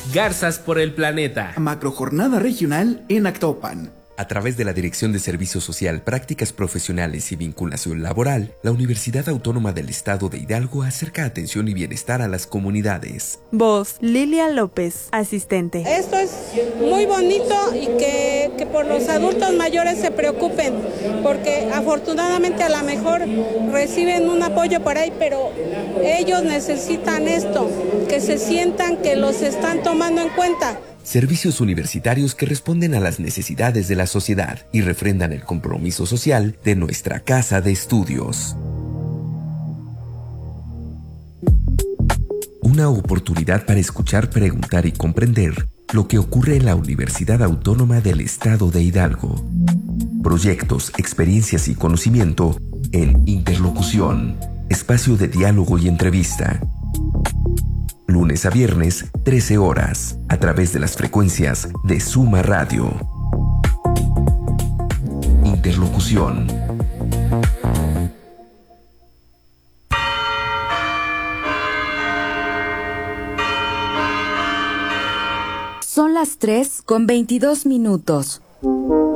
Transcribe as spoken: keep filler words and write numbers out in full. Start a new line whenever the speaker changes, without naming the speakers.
Garzas por el Planeta.
Macrojornada regional en Actopan.
A través de la Dirección de Servicio Social, Prácticas Profesionales y Vinculación Laboral, la Universidad Autónoma del Estado de Hidalgo acerca atención y bienestar a las comunidades.
Voz, Lilia López, asistente.
Esto es muy bonito y que, que por los adultos mayores se preocupen, porque afortunadamente a lo mejor reciben un apoyo por ahí, pero ellos necesitan esto, que se sientan que los están tomando en cuenta.
Servicios universitarios que responden a las necesidades de la sociedad y refrendan el compromiso social de nuestra casa de estudios. Una oportunidad para escuchar, preguntar y comprender lo que ocurre en la Universidad Autónoma del Estado de Hidalgo. Proyectos, experiencias y conocimiento en Interlocución, espacio de diálogo y entrevista. Lunes a viernes, trece horas, a través de las frecuencias de Suma Radio. Interlocución.
Son las tres con veintidós minutos.